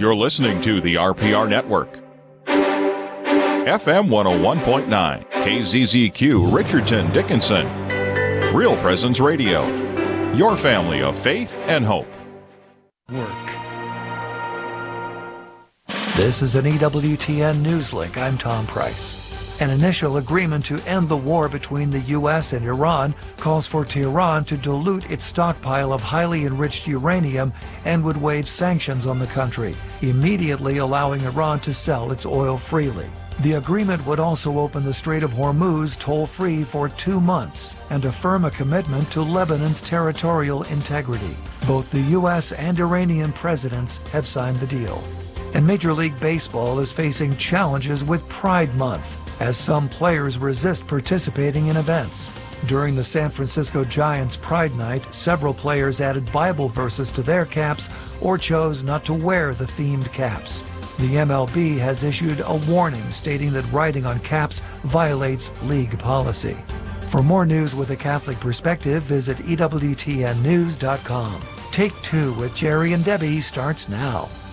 You're listening to the RPR Network. FM 101.9, KZZQ, Richardson, Dickinson. Real Presence Radio. Your family of faith and hope. Work. This is an EWTN Newslink. I'm Tom Price. An initial agreement to end the war between the U.S. and Iran calls for Tehran to dilute its stockpile of highly enriched uranium and would waive sanctions on the country, immediately allowing Iran to sell its oil freely. The agreement would also open the Strait of Hormuz toll-free for 2 months and affirm a commitment to Lebanon's territorial integrity. Both the U.S. and Iranian presidents have signed the deal. And Major League Baseball is facing challenges with Pride Month, as some players resist participating in events. During the San Francisco Giants Pride Night, several players added Bible verses to their caps or chose not to wear the themed caps. The MLB has issued a warning stating that writing on caps violates league policy. For more news with a Catholic perspective, visit EWTNnews.com. Take Two with Jerry and Debbie starts now.